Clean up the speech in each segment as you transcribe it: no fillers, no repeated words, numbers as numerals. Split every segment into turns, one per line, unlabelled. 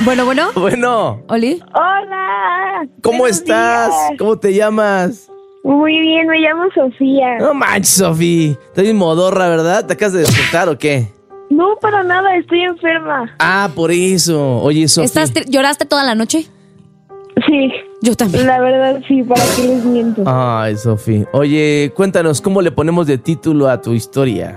Bueno, bueno.
Bueno.
¿Oli?
Hola.
¿Cómo estás?
Días.
¿Cómo te llamas?
Muy bien, me llamo Sofía.
No manches, Sofi. Estás bien modorra, ¿verdad? ¿Te acabas de despertar o qué?
No, para nada, estoy enferma.
Ah, por eso. Oye, Sofi.
¿Lloraste toda la noche?
Sí.
Yo también.
La verdad, sí, ¿para qué les miento?
Ay, Sofi. Oye, cuéntanos, ¿cómo le ponemos de título a tu historia?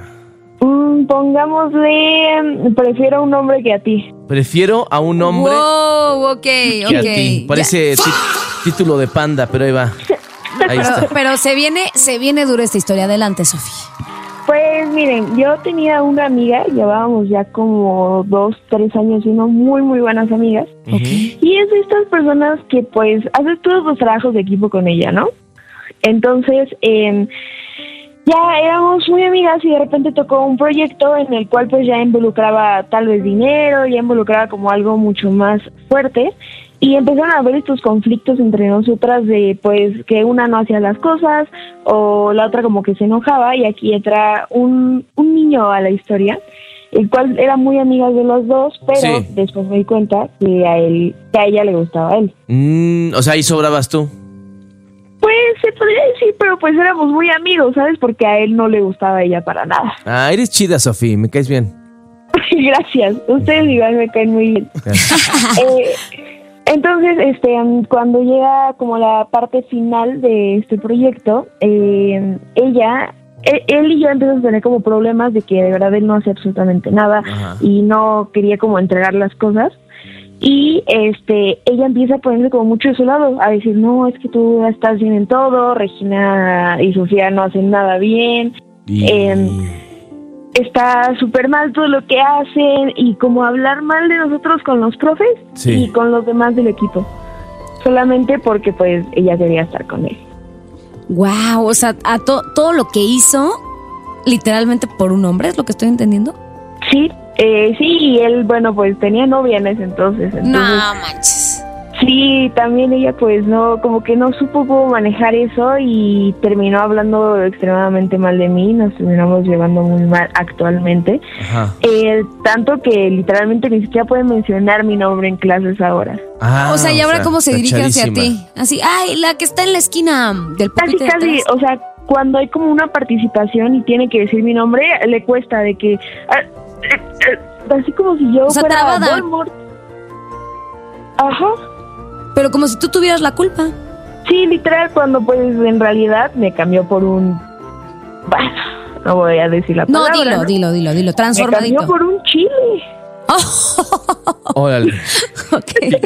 Pongámosle, prefiero a un hombre que a ti.
Prefiero a un hombre
Wow, ok.
que a ti. Parece título de panda, pero ahí va. Ahí está.
Pero se viene dura esta historia. Adelante, Sofi.
Pues miren, yo tenía una amiga, llevábamos ya como 2, 3 años siendo muy, muy buenas amigas.
Okay.
Y es de estas personas que pues haces todos los trabajos de equipo con ella, ¿no? Entonces, ya éramos muy amigas y de repente tocó un proyecto en el cual pues ya involucraba tal vez dinero, ya involucraba como algo mucho más fuerte y empezaron a haber estos conflictos entre nosotras de pues que una no hacía las cosas o la otra como que se enojaba y aquí entra un niño a la historia, el cual era muy amiga de los dos, pero
Sí.
después me di cuenta que a ella le gustaba a él.
O sea, ahí sobrabas tú.
Pues se podría decir, pero pues éramos muy amigos, ¿sabes? Porque a él no le gustaba a ella para nada.
Ah, eres chida, Sofi. Me caes bien.
Gracias. Ustedes igual me caen muy bien. Entonces, cuando llega como la parte final de este proyecto, él y yo empezamos a tener como problemas de que de verdad él no hacía absolutamente nada.
Ajá.
Y no quería como entregar las cosas. Y ella empieza a ponerse como mucho de su lado, a decir, no, es que tú estás bien en todo, Regina y Sofía no hacen nada bien, está súper mal todo lo que hacen, y como hablar mal de nosotros con los profes
Sí.
y con los demás del equipo, solamente porque pues ella quería estar con él.
Wow, o sea, todo lo que hizo, literalmente por un hombre, ¿es lo que estoy entendiendo?
Sí, sí, y él, bueno, pues tenía novia en ese entonces.
No manches.
Sí, también ella pues no, como que no supo cómo manejar eso y terminó hablando extremadamente mal de mí, nos terminamos llevando muy mal actualmente.
Ajá.
Tanto que literalmente ni siquiera puede mencionar mi nombre en clases ahora.
Ah,
O sea, ¿y ahora cómo se
está
dirige hacia
chadísima.
ti? Así, ay, la que está en la esquina del
Casi,
pupitre de
casi,
atrás.
o sea, cuando hay como una participación y tiene que decir mi nombre, le cuesta de que... así como si yo
O sea,
fuera
trabada.
Voldemort. Ajá.
Pero como si tú tuvieras la culpa.
Sí, literal, cuando pues en realidad me cambió por un... Bueno, no voy a decir la
No,
palabra.
dilo,
Me
transformadito.
cambió por un chile.
Órale.
Ok.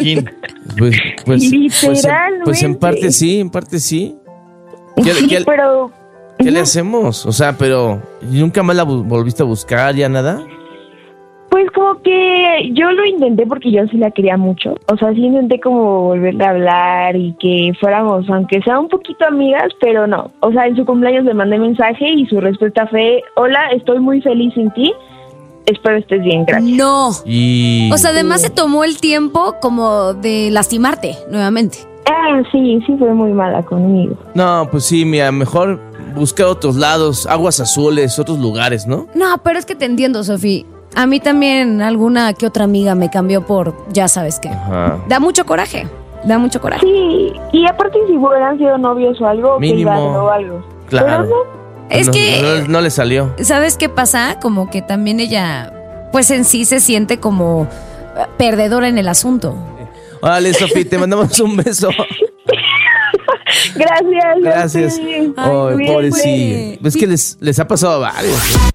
Pues en parte sí,
Sí,
¿Qué
pero...
le hacemos? O sea, pero ¿nunca más la volviste a buscar, ya nada?
Pues como que yo lo intenté porque yo sí la quería mucho. O sea, sí intenté como volverle a hablar y que fuéramos, aunque sea un poquito amigas, pero no. O sea, en su cumpleaños le mandé mensaje y su respuesta fue, hola, estoy muy feliz sin ti. Espero estés bien, gracias.
No.
Y...
O sea, además se tomó el tiempo como de lastimarte nuevamente.
Sí fue muy mala conmigo.
No, pues sí, mira, mejor buscar otros lados, aguas azules, otros lugares, ¿no?
No, pero es que te entiendo, Sofi. A mí también alguna que otra amiga me cambió por ya sabes qué.
Ajá.
Da mucho coraje.
Sí, y aparte si hubieran sido novios o algo,
Mínimo.
que iban o algo.
Claro.
Pero no.
Es que...
No le salió.
¿Sabes qué pasa? Como que también ella, pues en sí se siente como perdedora en el asunto.
Órale, Sofi, te mandamos un beso.
Gracias.
Gracias.
Sí.
Ay,
Cuídense.
pobrecilla. Es que les ha pasado a varios.